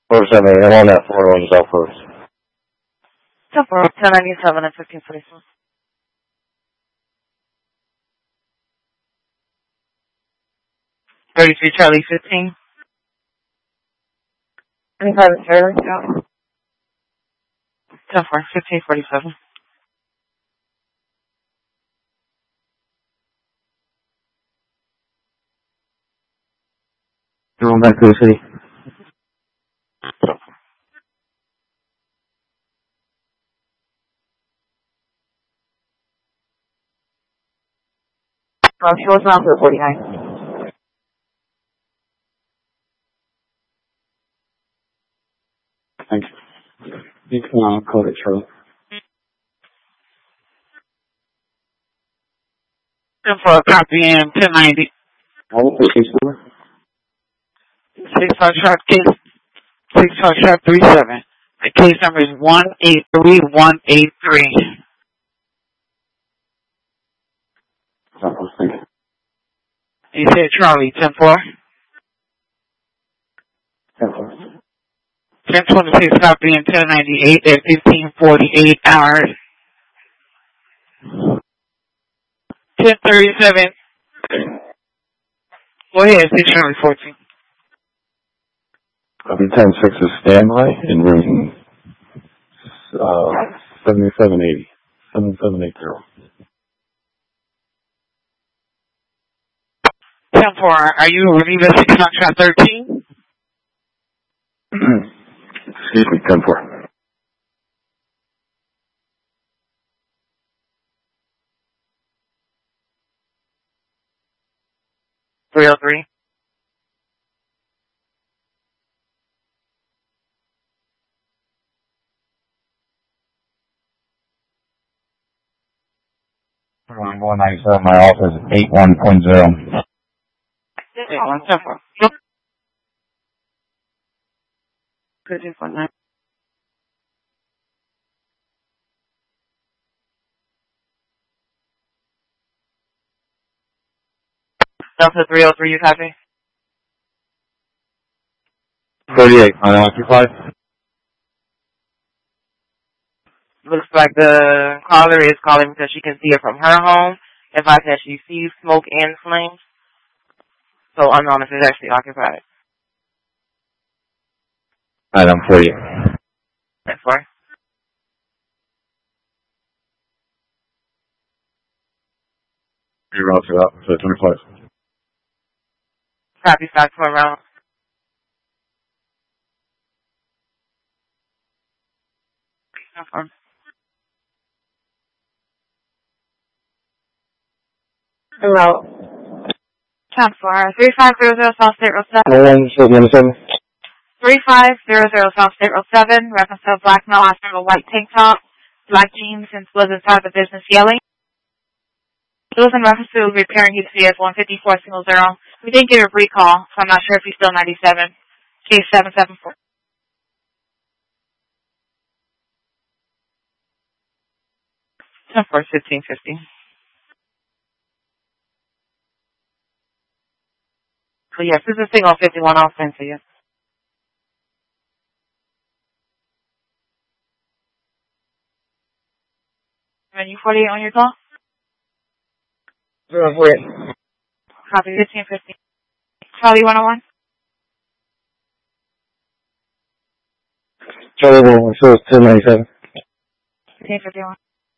478, I'm on that 401 South Coast. 1097 and 1544. 33 Charlie 15. 25 Charlie, yeah. 10-4, 1547. Going back to the city. She was not for 49. Thanks. You can call it Charlie. 10-4, copy in 1090. What was the case number? 6-5 sharp case. 6-5 sharp 37. The case number is 183183. Thank you. You said Charlie, 10-4. 10-4. 1026 copy in 1098 at 1548 hours. 1037. Go ahead, 6 Charlie 14. Copy 10-6 is standby in room 7780. 7780. 10-4, are you relieving 6 Foxtrot 13? Excuse me, 10-4. .303. Room 197, my office is 81.0. 81, 10-4. Yep. Good, 2.9. Delta 303, you copy? 38, unoccupied. Looks like the caller is calling because she can see it from her home. Advised that she sees smoke and flames. So unknown if it's actually occupied. Item 40. That's why. You route it up to 25. Copy, stock for around. Hello. 10-4, 3500 South State Road 7. 3500 South State Road 7, reference to a black male asking a white tank top, black jeans, and was inside the business yelling. It was in reference to repairing his CS 154-0. We didn't get a recall, so I'm not sure if he's still 97. Case 774. 10-4, 1550. So yes, this is a single 51 off to you. Menu 48 on your call? 048. Copy 1550. Charlie 101? Charlie 101, so it's 1097. 1551.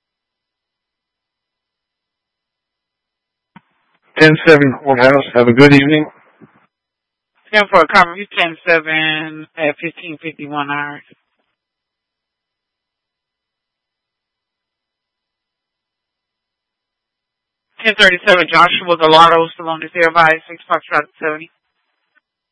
10-7 courthouse. Have a good evening. 10-4, cover you 10-7 at 1551 hours. 1037, Joshua Gallardo, still on this air by 6 Foxtrot 70.